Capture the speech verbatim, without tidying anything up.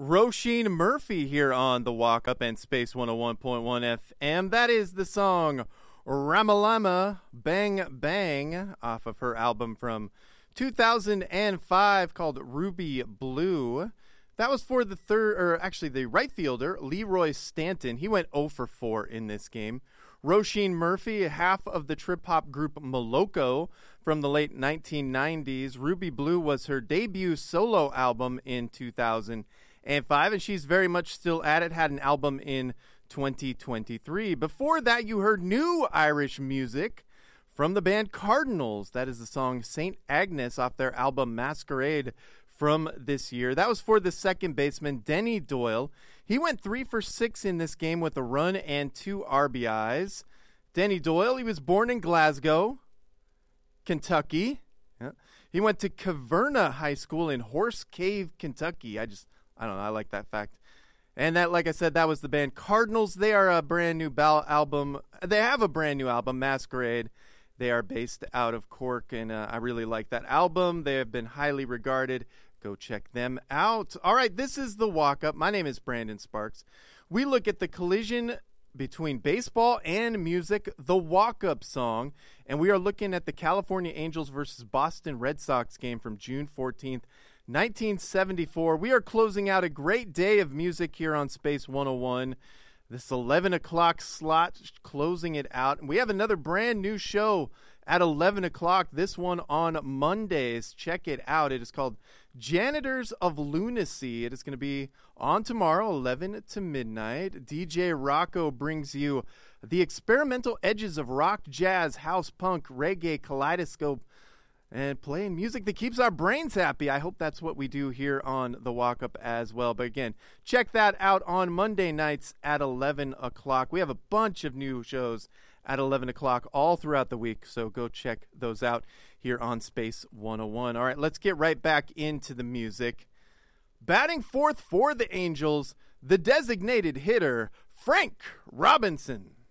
Roisin Murphy here on The Walk Up and Space one oh one point one F M. That is the song Ramalama Bang Bang off of her album from two thousand five called Ruby Blue. That was for the third, or actually the right fielder, Leroy Stanton. He went oh for four in this game. Roisin Murphy, half of the trip-hop group Moloko from the late nineteen nineties. Ruby Blue was her debut solo album in two thousand five, and she's very much still at it. Had an album in twenty twenty-three. Before that, you heard new Irish music from the band Cardinals. That is the song Saint Agnes off their album Masquerade from this year. That was for the second baseman, Denny Doyle. He went three for six in this game with a run and two R B Is. Denny Doyle, he was born in Glasgow, Kentucky. Yeah. He went to Caverna High School in Horse Cave, Kentucky. I just, I don't know, I like that fact. And that, like I said, that was the band Cardinals. They are a brand new ball album. They have a brand new album, Masquerade. They are based out of Cork, and uh, I really like that album. They have been highly regarded. Go check them out. All right, this is The Walk Up. My name is Brandon Sparks. We look at the collision between baseball and music, the Walk Up song, and we are looking at the California Angels versus Boston Red Sox game from June fourteenth, nineteen seventy-four. We are closing out a great day of music here on Space one oh one. This eleven o'clock slot, closing it out. And we have another brand new show at eleven o'clock, this one on Mondays. Check it out. It is called Janitors of Lunacy. It is going to be on tomorrow, eleven to midnight. D J Rocco brings you the experimental edges of rock, jazz, house, punk, reggae, kaleidoscope, and playing music that keeps our brains happy. I hope that's what we do here on The Walk Up as well. But again, check that out on Monday nights at eleven o'clock. We have a bunch of new shows at eleven o'clock all throughout the week, so go check those out here on Space one oh one. All right, let's get right back into the music. Batting fourth for the Angels, the designated hitter, Frank Robinson.